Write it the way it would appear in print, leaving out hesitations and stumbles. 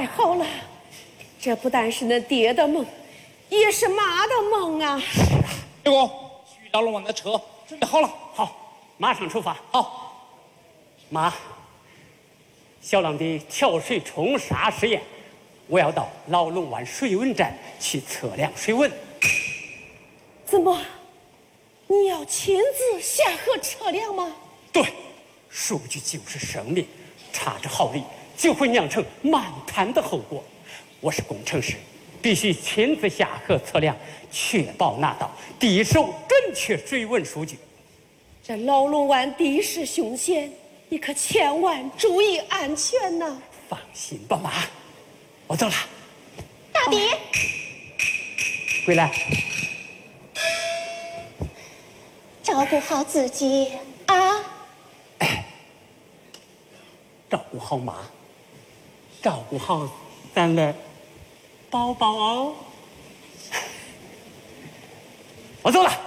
太好了，这不但是那爹的梦，也是妈的梦啊！ 结果徐老龙王的车准备好了， 好，马上出发。 好， 妈，小狼的跳水冲沙实验，我要到老龙湾水文站去测量水温。 怎么？你要亲自下河测量吗？ 对，数据就是生命，差之毫厘就会酿成漫谈的后果。我是工程师，必须亲自下河测量，确保拿到第一手准确水文数据。 这老龙湾地势凶险，你可千万注意安全呐！ 放心吧，妈，我走了。 大爹， 回来。 照顾好自己啊！ 照顾好妈，照顾好咱的宝宝哦。我走了。